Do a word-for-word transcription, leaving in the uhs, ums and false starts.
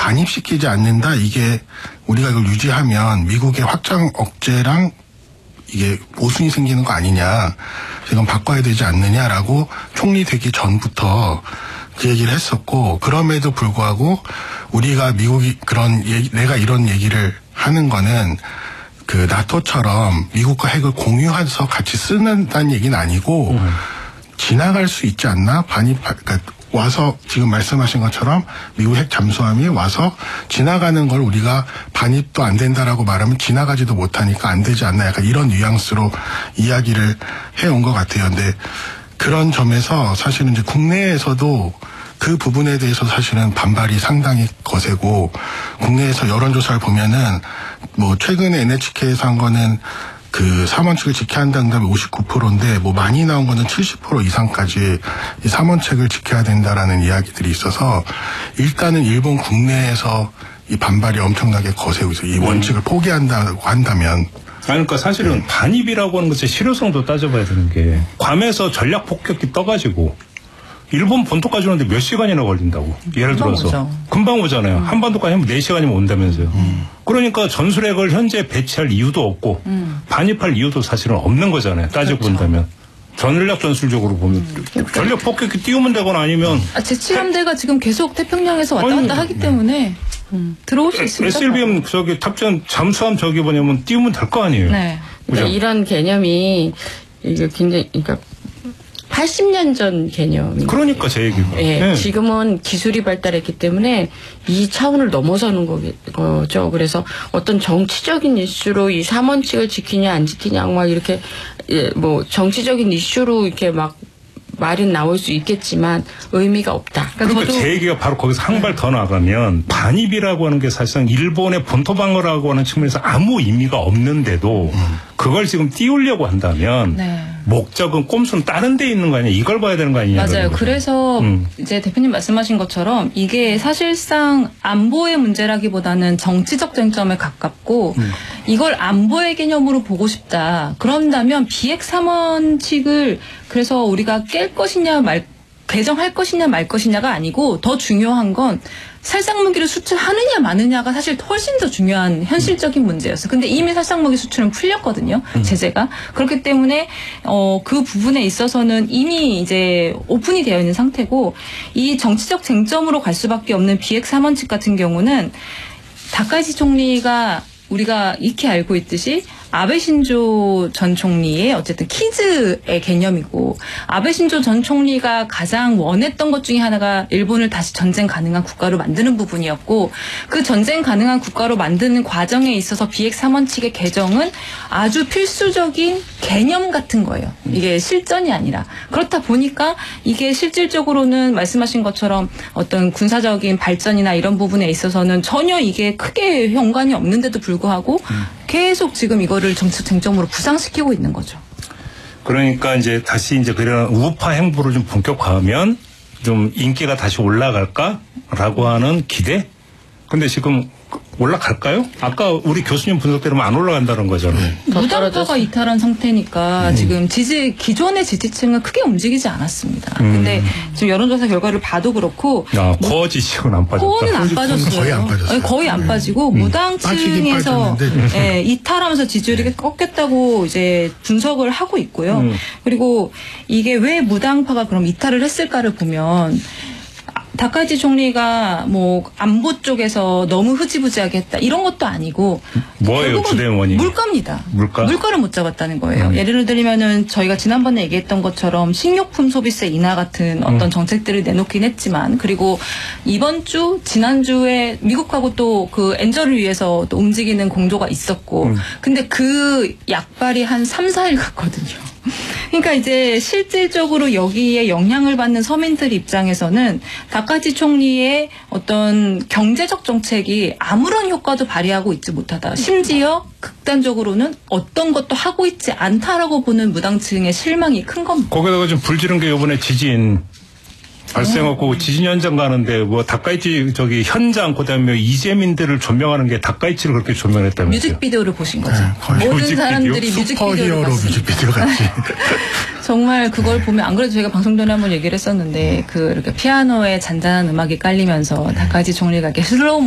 반입시키지 않는다. 이게 우리가 이걸 유지하면 미국의 확장 억제랑 이게 모순이 생기는 거 아니냐. 이건 바꿔야 되지 않느냐라고 총리 되기 전부터 그 얘기를 했었고, 그럼에도 불구하고 우리가 미국이 그런 얘기, 내가 이런 얘기를 하는 거는 그 나토처럼 미국과 핵을 공유해서 같이 쓰는다는 얘기는 아니고 음. 지나갈 수 있지 않나? 반입, 그러니까 와서 지금 말씀하신 것처럼 미국 핵 잠수함이 와서 지나가는 걸 우리가 반입도 안 된다라고 말하면 지나가지도 못하니까 안 되지 않나, 약간 이런 뉘앙스로 이야기를 해온 것 같아요. 근데 그런 점에서 사실은 이제 국내에서도 그 부분에 대해서 사실은 반발이 상당히 거세고, 국내에서 여론조사를 보면은 뭐 최근에 엔에이치케이에서 한 거는 그 삼원칙을 지켜야 한다는 다음에 오십구 퍼센트인데 뭐 많이 나온 거는 칠십 퍼센트 이상까지 이 삼원칙을 지켜야 된다라는 이야기들이 있어서 일단은 일본 국내에서 이 반발이 엄청나게 거세고 있어요. 이 원칙을 포기한다고 한다면. 아니, 그러니까 사실은 네. 반입이라고 하는 것의 실효성도 따져봐야 되는 게, 괌에서 전략 폭격기 떠가지고 일본 본토까지 오는데 몇 시간이나 걸린다고. 예를 들어서. 오죠. 금방 오잖아요. 음. 한반도까지 하면 네 시간이면 온다면서요. 음. 그러니까 전술핵을 현재 배치할 이유도 없고 음. 반입할 이유도 사실은 없는 거잖아요. 따지고 그렇죠. 본다면. 전략 전술적으로 보면 음. 전략 폭격기 띄우면 되거나 아니면. 아, 제칠함대가 지금 계속 태평양에서 왔다 갔다 아니, 하기 때문에 음. 들어올 수 있습니다. 에스엘비엠 저기 탑재한 잠수함 저기 뭐냐면 띄우면 될 거 아니에요. 네. 그러니까 이런 개념이 이게 굉장히, 그러니까 팔십 년 전 개념. 그러니까 제 얘기가. 네, 네. 지금은 기술이 발달했기 때문에 이 차원을 넘어서는 거죠. 그래서 어떤 정치적인 이슈로 이 삼원칙을 지키냐 안 지키냐 막 이렇게 뭐 정치적인 이슈로 이렇게 막 말이 나올 수 있겠지만 의미가 없다. 그러니까, 그러니까 제 얘기가 바로 거기서 한 발 더 나가면, 반입이라고 하는 게 사실상 일본의 본토 방어라고 하는 측면에서 아무 의미가 없는데도 음. 그걸 지금 띄우려고 한다면 네. 목적은 꼼수는 다른 데 있는 거 아니냐, 이걸 봐야 되는 거 아니냐. 맞아요. 그래서 음. 이제 대표님 말씀하신 것처럼 이게 사실상 안보의 문제라기보다는 정치적 쟁점에 가깝고 음. 이걸 안보의 개념으로 보고 싶다. 그런다면 비핵 삼원칙을 그래서 우리가 깰 것이냐 말 개정할 것이냐 말 것이냐가 아니고, 더 중요한 건 살상무기를 수출하느냐 마느냐가 사실 훨씬 더 중요한 현실적인 문제였어요. 근데 이미 살상무기 수출은 풀렸거든요. 음. 제재가. 그렇기 때문에 어, 그 부분에 있어서는 이미 이제 오픈이 되어 있는 상태고, 이 정치적 쟁점으로 갈 수밖에 없는 비핵 삼원칙 같은 경우는 다카이치 총리가 우리가 익히 알고 있듯이 아베 신조 전 총리의 어쨌든 키즈의 개념이고, 아베 신조 전 총리가 가장 원했던 것 중에 하나가 일본을 다시 전쟁 가능한 국가로 만드는 부분이었고, 그 전쟁 가능한 국가로 만드는 과정에 있어서 비핵 삼원칙의 개정은 아주 필수적인 개념 같은 거예요. 이게 실전이 아니라. 그렇다 보니까 이게 실질적으로는 말씀하신 것처럼 어떤 군사적인 발전이나 이런 부분에 있어서는 전혀 이게 크게 연관이 없는데도 불구하고 음. 계속 지금 이거를 정치 쟁점으로 부상시키고 있는 거죠. 그러니까 이제 다시 이제 그런 우파 행보를 좀 본격화하면 좀 인기가 다시 올라갈까라고 하는 기대? 근데 지금 올라갈까요? 아까 우리 교수님 분석대로는 안 올라간다는 거잖아요. 네. 무당파가 이탈한 상태니까 음. 지금 지지 기존의 지지층은 크게 움직이지 않았습니다. 음. 근데 지금 여론조사 결과를 봐도 그렇고, 아, 코어 지지층은 안 빠졌다. 코어는 안 빠졌어요. 거의 안 빠졌어요. 거의 안 네. 빠지고 음. 무당층에서 예, 이탈하면서 지지율이 네. 꺾였다고 이제 분석을 하고 있고요. 음. 그리고 이게 왜 무당파가 그럼 이탈을 했을까를 보면, 다카이치 총리가 뭐 안보 쪽에서 너무 흐지부지하게 했다 이런 것도 아니고, 뭐예요 주된 원인? 물가입니다. 물가? 물가를 못 잡았다는 거예요. 음. 예를 들면은 저희가 지난번에 얘기했던 것처럼 식료품 소비세 인하 같은 어떤 음. 정책들을 내놓긴 했지만, 그리고 이번 주 지난주에 미국하고 또 그 엔저를 위해서 또 움직이는 공조가 있었고 음. 근데 그 약발이 한 삼, 사일 갔거든요. 그러니까 이제 실질적으로 여기에 영향을 받는 서민들 입장에서는 다카이치 총리의 어떤 경제적 정책이 아무런 효과도 발휘하고 있지 못하다. 심지어 극단적으로는 어떤 것도 하고 있지 않다라고 보는 무당층의 실망이 큰 겁니다. 거기다가 좀 불지른 게 이번에 지진 발생하고 네. 지진 현장 가는데 뭐 다카이치 저기 현장 그다음에 이재민들을 조명하는 게 다카이치를 그렇게 조명했다면서요. 뮤직비디오를 보신 거죠. 네, 모든 뮤직비디오? 사람들이 뮤직비디오를 봤습니다. 뮤직비디오 같이. 정말 그걸 보면, 안 그래도 저희가 방송 전에 한번 얘기를 했었는데, 그 이렇게 피아노에 잔잔한 음악이 깔리면서 다카이치 총리가 이렇게 슬로우